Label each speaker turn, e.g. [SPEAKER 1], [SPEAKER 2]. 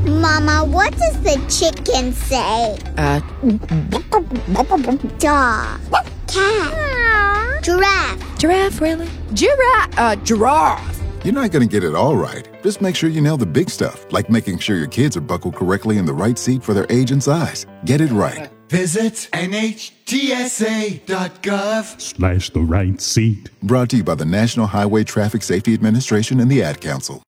[SPEAKER 1] Mama, what does the chicken say? Dog. Cat. Giraffe.
[SPEAKER 2] Giraffe, really? Giraffe.
[SPEAKER 3] You're not going to get it all right. Just make sure you nail the big stuff, like making sure your kids are buckled correctly in the right seat for their age and size. Get it right.
[SPEAKER 4] Visit NHTSA.gov/the
[SPEAKER 5] right seat.
[SPEAKER 3] Brought to you by the National Highway Traffic Safety Administration and the Ad Council.